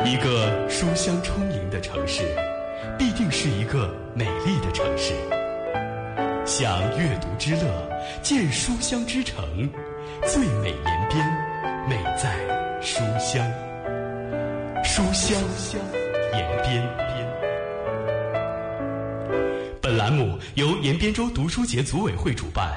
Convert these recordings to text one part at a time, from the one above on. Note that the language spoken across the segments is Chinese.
一个书香充盈的城市，必定是一个美丽的城市。享阅读之乐，见书香之城，最美延边，美在书香。书香延边。本栏目由延边州读书节组委会主办。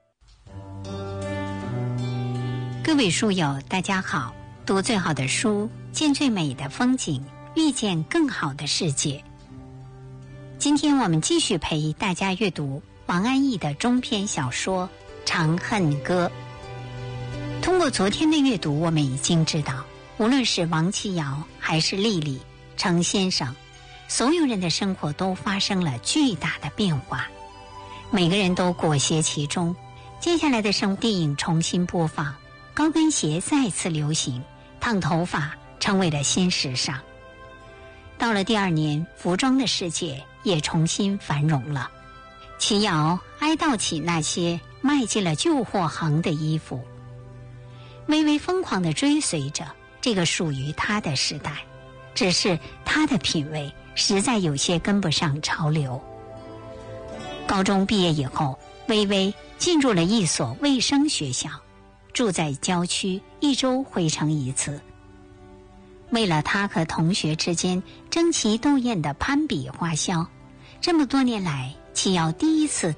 各位书友，大家好，读最好的书，见最美的风景，遇见更好的世界。今天我们继续陪大家阅读王安忆的中篇小说《长恨歌》。通过昨天的阅读，我们已经知道，无论是王琦瑶还是丽丽、程先生，所有人的生活都发生了巨大的变化，每个人都裹挟其中。接下来的电影重新播放，高跟鞋再次流行，烫头发成为了新时尚。到了第二年，服装的世界也重新繁荣了。琦瑶哀悼起那些卖进了旧货行的衣服，微微疯狂地追随着这个属于他的时代，只是他的品味实在有些跟不上潮流。高中毕业以后，微微进入了一所卫生学校，住在郊区，1周回城一次。为了他和同学之间争奇斗艳的攀比花销，这么多年来，琦瑶第一次